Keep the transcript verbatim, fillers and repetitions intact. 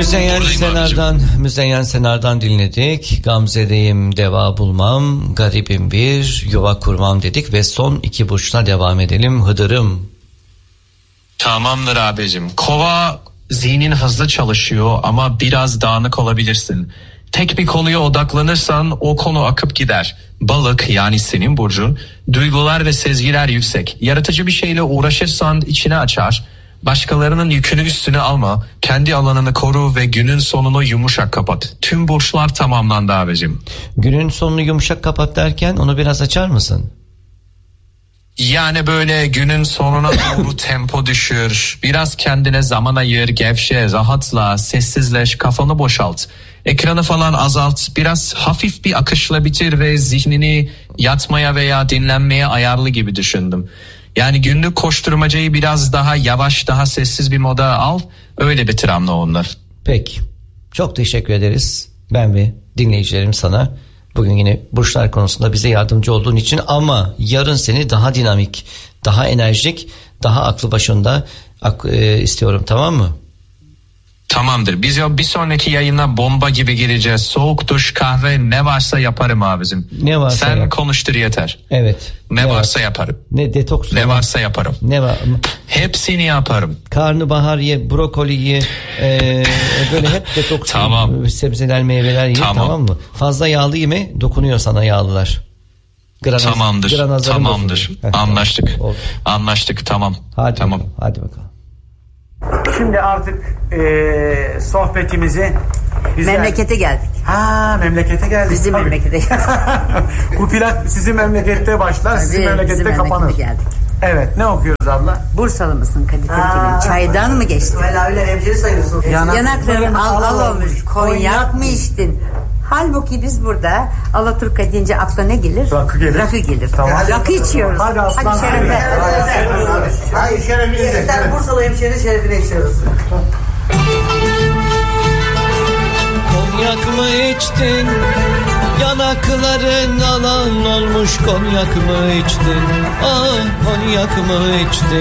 Müzeyyen Senar'dan, Müzeyyen Senar'dan dinledik. Gamze'deyim, deva bulmam, garibim bir, yuva kurmam dedik ve son iki burçla devam edelim. Hıdırım. Tamamdır abicim. Kova, zihnin hızlı çalışıyor ama biraz dağınık olabilirsin. Tek bir konuya odaklanırsan o konu akıp gider. Balık, yani senin burcun, duygular ve sezgiler yüksek. Yaratıcı bir şeyle uğraşırsan içine açar. Başkalarının yükünü üstüne alma. Kendi alanını koru ve günün sonunu yumuşak kapat. Tüm burçlar tamamlandı abicim. Günün sonunu yumuşak kapat derken onu biraz açar mısın? Yani böyle günün sonuna doğru tempo düşür. Biraz kendine zaman ayır, gevşe, rahatla, sessizleş, kafanı boşalt. Ekranı falan azalt. Biraz hafif bir akışla bitir ve zihnini yatmaya veya dinlenmeye ayarlı gibi düşündüm. Yani günlük koşturmacayı biraz daha yavaş, daha sessiz bir moda al. Öyle bitir anla onları. Peki. Çok teşekkür ederiz. Ben ve dinleyicilerim sana. Bugün yine burçlar konusunda bize yardımcı olduğun için, ama yarın seni daha dinamik, daha enerjik, daha aklı başında ak- e, istiyorum, tamam mı? Tamamdır. Biz ya bir sonraki yayına bomba gibi gireceğiz. Soğuk duş, kahve, ne varsa yaparım abicim. Ne varsa Sen yap. konuştur yeter. Evet. Ne, ne varsa var? yaparım. Ne detoks Ne falan. varsa yaparım. Ne var? Hepsini yaparım. Karnabahar ye, brokoli ye, e, böyle hep detoks. Tamam. Sebzeler, meyveler ye, tamam. tamam mı? Fazla yağlı yeme, dokunuyor sana yağlılar. Granaz, tamamdır. Tamamdır. Heh, Anlaştık. Tamam. Anlaştık. Tamam. Hadi tamam. Bakalım, hadi bakalım. Şimdi artık e, sohbetimizi bize... Memlekete geldik. Ha, memlekete geldik. Bizim Tabii. memlekete geldik. Bu plak sizin memlekette başlar, sizin Tabii, memlekette bizim kapanır. memlekete geldik. Evet, ne okuyoruz abla? Bursalı mısın Kadir Tekin'in? Çaydan mı geçtin? Öyle öyle hemşeri sayıyorsun. Yanak- Yanakların al al olmuş. Konyak mı içtin? Halbuki biz burada Alaturka deyince akla ne gelir? Rakı gelir. Rakı gelir. Tamam. Rakı içiyoruz. Hadi aslan. Hadi şerefe. Hayır şerefine. Bir tane Bursalı hemşeri şerefine içiyoruz. Konyak mı içtin? Yanakların alan olmuş, konyak mı içtin? Ah, konyak mı içtin?